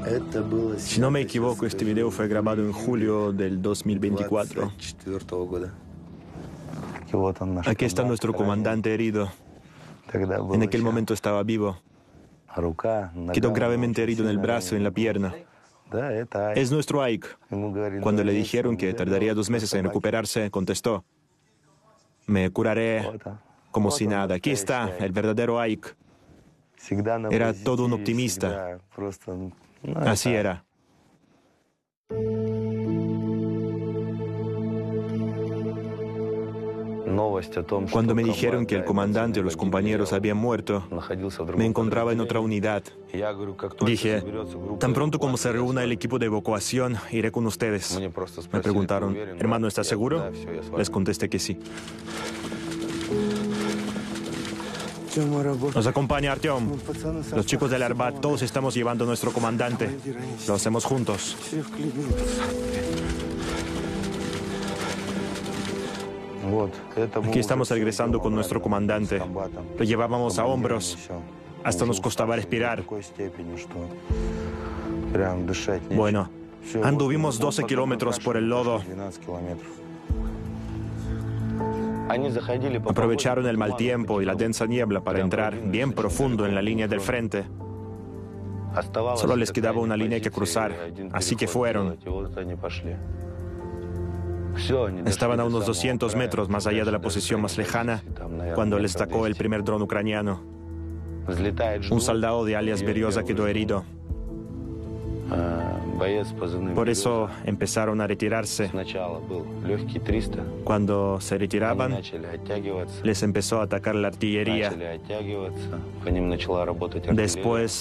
Si no me equivoco, este video fue grabado en julio del 2024. Aquí está nuestro comandante herido. En aquel momento estaba vivo. Quedó gravemente herido en el brazo y en la pierna. Es nuestro Aik. Cuando le dijeron que tardaría 2 meses en recuperarse, contestó: me curaré como si nada. Aquí está, el verdadero Aik. Era todo un optimista. Así era. Cuando me dijeron que el comandante o los compañeros habían muerto, me encontraba en otra unidad. Dije: tan pronto como se reúna el equipo de evacuación, iré con ustedes. Me preguntaron: hermano, ¿estás seguro? Les contesté que sí. Nos acompaña Artyom. Los chicos del Arbat, todos estamos llevando a nuestro comandante. Lo hacemos juntos. Aquí estamos regresando con nuestro comandante. Lo llevábamos a hombros. Hasta nos costaba respirar. Bueno, anduvimos 12 kilómetros por el lodo. Aprovecharon el mal tiempo y la densa niebla para entrar bien profundo en la línea del frente. Solo les quedaba una línea que cruzar, así que fueron. Estaban a unos 200 metros más allá de la posición más lejana cuando les atacó el primer dron ucraniano. Un soldado de alias Berioza quedó herido. Por eso empezaron a retirarse. Cuando se retiraban, les empezó a atacar la artillería. Después